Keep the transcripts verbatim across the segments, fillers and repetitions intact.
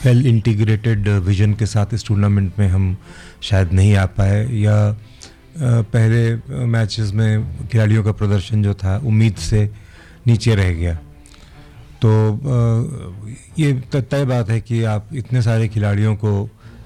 Well integrated vision के साथ इस टूर्नामेंट में हम शायद नहीं आ पाए, या पहले मैचेस में खिलाड़ियों का प्रदर्शन जो था उम्मीद से नीचे रह गया। तो ये तय बात है कि आप इतने सारे खिलाड़ियों को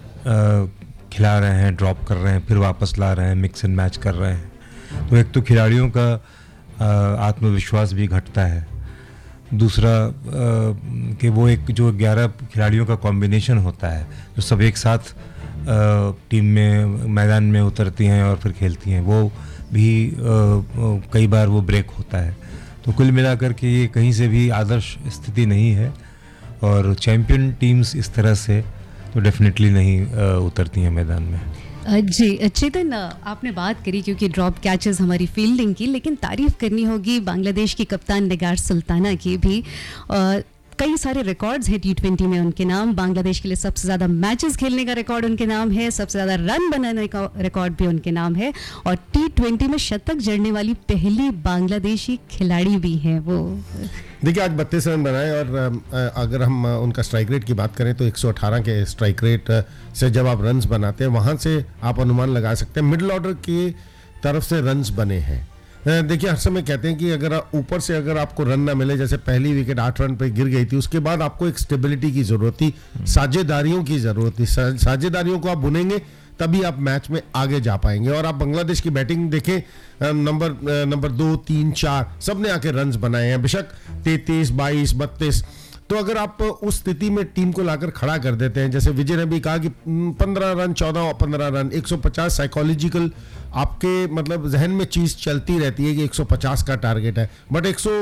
खिला रहे हैं, ड्रॉप कर रहे हैं, फिर वापस ला रहे हैं, मिक्स एंड मैच कर रहे हैं, तो एक तो खिलाड़ियों का आत्मविश्वास भी घटता है। दूसरा कि वो एक जो ग्यारह खिलाड़ियों का कॉम्बिनेशन होता है जो सब एक साथ टीम में मैदान में उतरती हैं और फिर खेलती हैं, वो भी कई बार वो ब्रेक होता है। तो कुल मिलाकर के ये कहीं से भी आदर्श स्थिति नहीं है, और चैंपियन टीम्स इस तरह से तो डेफिनेटली नहीं उतरती हैं मैदान में। जी चेतन, आपने बात करी क्योंकि ड्रॉप कैचेस हमारी फील्डिंग की, लेकिन तारीफ करनी होगी बांग्लादेश की कप्तान निगार सुल्ताना की भी। आ, कई सारे रिकॉर्ड्स हैं टी ट्वेंटी में उनके नाम। बांग्लादेश के लिए सबसे ज़्यादा मैचेस खेलने का रिकॉर्ड उनके नाम है, सबसे ज़्यादा रन बनाने का रिकॉर्ड भी उनके नाम है, और टी ट्वेंटी में शतक जड़ने वाली पहली बांग्लादेशी खिलाड़ी भी हैं वो। देखिए आज बत्तीस रन बनाए, और अगर हम उनका स्ट्राइक रेट की बात करें तो एक सौ अठारह के स्ट्राइक रेट से जब आप रन्स बनाते हैं वहाँ से आप अनुमान लगा सकते हैं मिडिल ऑर्डर की तरफ से रन्स बने हैं। देखिए हर समय कहते हैं कि अगर ऊपर से अगर आपको रन ना मिले, जैसे पहली विकेट आठ रन पे गिर गई थी, उसके बाद आपको एक स्टेबिलिटी की जरूरत थी, साझेदारियों की जरूरत थी। साझेदारियों को आप बुनेंगे तभी आप मैच में आगे जा पाएंगे। और आप बांग्लादेश की बैटिंग देखें, नंबर नंबर दो तीन चार सब ने आके रन्स बनाए हैं, बेशक तैंतीस बाईस बत्तीस। तो अगर आप उस स्थिति में टीम को लाकर खड़ा कर देते हैं, जैसे विजय ने भी कहा कि पंद्रह रन चौदह और पंद्रह रन एक सौ पचास साइकोलॉजिकल आपके मतलब जहन में चीज़ चलती रहती है कि एक सौ पचास का टारगेट है, बट एक सौ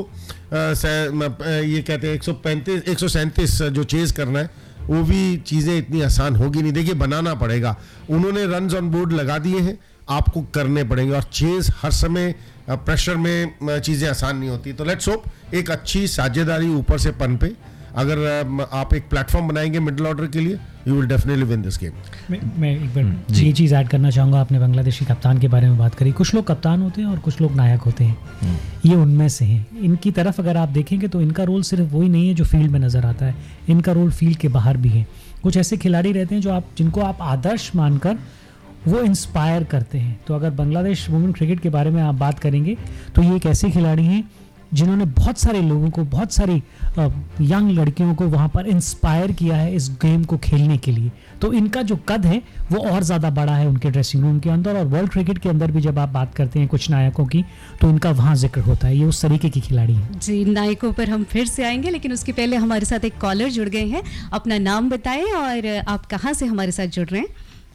ये कहते हैं एक सौ पैंतीस एक सौ सैंतीस जो चेज करना है वो भी चीज़ें इतनी आसान होगी नहीं। देखिए बनाना पड़ेगा, उन्होंने रन्स ऑन बोर्ड लगा दिए हैं, आपको करने पड़ेंगे, और चेज हर समय प्रेशर में चीज़ें आसान नहीं होती। तो लेट्स होप एक अच्छी साझेदारी ऊपर से पन पे अगर आप एक प्लेटफॉर्म बनाएंगे मिडिल ऑर्डर के लिए, you will definitely win this game. मैं मैं एक बार ये चीज़ ऐड करना चाहूँगा, आपने बांग्लादेशी कप्तान के बारे में बात करी। कुछ लोग कप्तान होते हैं और कुछ लोग नायक होते हैं, ये उनमें से हैं। इनकी तरफ अगर आप देखेंगे तो इनका रोल सिर्फ वही नहीं है जो फील्ड में नज़र आता है, इनका रोल फील्ड के बाहर भी है। कुछ ऐसे खिलाड़ी रहते हैं जो आप जिनको आप आदर्श मानकर वो इंस्पायर करते हैं। तो अगर बांग्लादेश वुमेन क्रिकेट के बारे में आप बात करेंगे तो ये एक ऐसे खिलाड़ी हैं जिन्होंने बहुत सारे लोगों को, बहुत सारी यंग लड़कियों को वहाँ पर इंस्पायर किया है इस गेम को खेलने के लिए। तो इनका जो कद है वो और ज़्यादा बड़ा है उनके ड्रेसिंग रूम के अंदर, और वर्ल्ड क्रिकेट के अंदर भी जब आप बात करते हैं कुछ नायकों की तो इनका वहाँ जिक्र होता है। ये उस तरीके की खिलाड़ी है। जी नायकों पर हम फिर से आएंगे, लेकिन उसके पहले हमारे साथ एक कॉलर जुड़ गए हैं। अपना नाम बताएं और आप कहाँ से हमारे साथ जुड़ रहे हैं।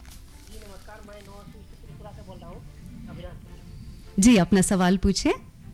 जी अपना सवाल पूछें।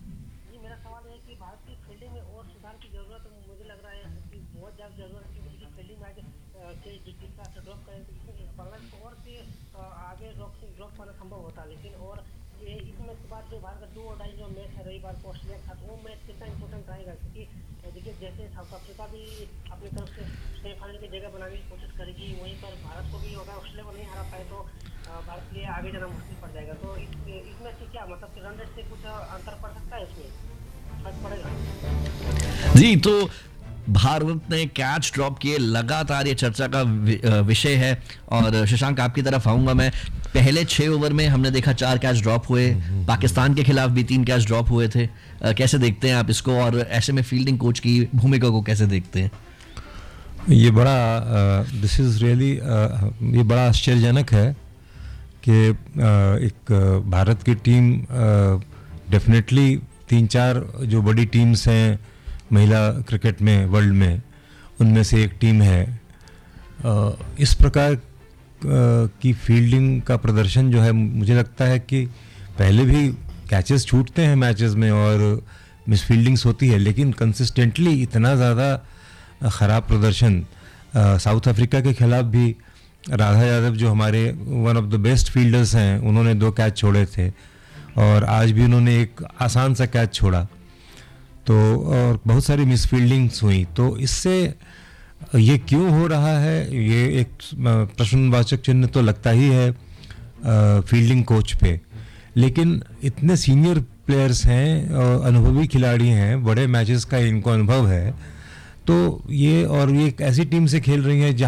जैसे साउथ अफ्रीका भी अपनी तरफ से सेमीफाइनल की जगह बनाने की कोशिश करेगी, वहीं पर भारत को भी अगर ऑस्ट्रेलिया को नहीं हरा पाए तो भारत के लिए आगे जाना मुश्किल पड़ जाएगा। तो इस, इसमें से क्या मतलब कि रन रेट से कुछ अंतर पड़ सकता है, इसमें फर्क पड़ेगा? जी तो भारत ने कैच ड्रॉप किए, लगातार ये चर्चा का विषय है। और शशांक आपकी तरफ आऊंगा मैं। पहले छह ओवर में हमने देखा चार कैच ड्रॉप हुए, पाकिस्तान के खिलाफ भी तीन कैच ड्रॉप हुए थे। कैसे देखते हैं आप इसको, और ऐसे में फील्डिंग कोच की भूमिका को कैसे देखते हैं? ये बड़ा दिस इज़ रियली ये बड़ा आश्चर्यजनक है कि एक भारत की टीम डेफिनेटली तीन चार जो बड़ी टीम्स हैं महिला क्रिकेट में वर्ल्ड में, उनमें से एक टीम है। इस प्रकार की फील्डिंग का प्रदर्शन जो है, मुझे लगता है कि पहले भी कैचेस छूटते हैं मैचेस में और मिस फील्डिंग्स होती है, लेकिन कंसिस्टेंटली इतना ज़्यादा ख़राब प्रदर्शन साउथ अफ्रीका के खिलाफ भी राधा यादव जो हमारे one of the best fielders हैं, उन्होंने दो कैच छोड़े थे, और आज भी उन्होंने एक आसान सा कैच छोड़ा। तो और बहुत सारी मिस फील्डिंग्स हुई। तो इससे ये क्यों हो रहा है, ये एक प्रश्नवाचक चिन्ह तो लगता ही है फील्डिंग कोच पे। लेकिन इतने सीनियर प्लेयर्स हैं, अनुभवी खिलाड़ी हैं, बड़े मैचेस का इनको अनुभव है, तो ये और ये एक ऐसी टीम से खेल रही हैं